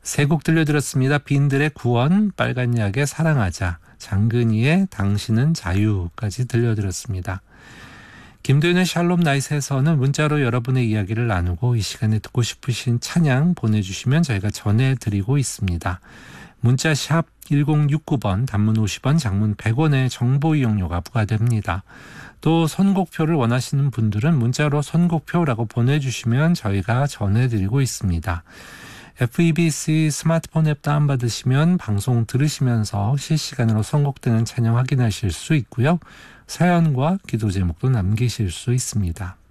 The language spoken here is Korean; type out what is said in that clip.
세 곡 들려드렸습니다. 빈들의 구원, 빨간약의 사랑하자, 장근희의 당신은 자유까지 들려드렸습니다. 김도윤의 샬롬 나잇에서는 문자로 여러분의 이야기를 나누고 이 시간에 듣고 싶으신 찬양 보내주시면 저희가 전해드리고 있습니다. 문자 샵 1069번, 단문 50원, 장문 100원의 정보 이용료가 부과됩니다. 또 선곡표를 원하시는 분들은 문자로 선곡표라고 보내주시면 저희가 전해드리고 있습니다. FEBC 스마트폰 앱 다운받으시면 방송 들으시면서 실시간으로 선곡되는 찬양 확인하실 수 있고요. 사연과 기도 제목도 남기실 수 있습니다.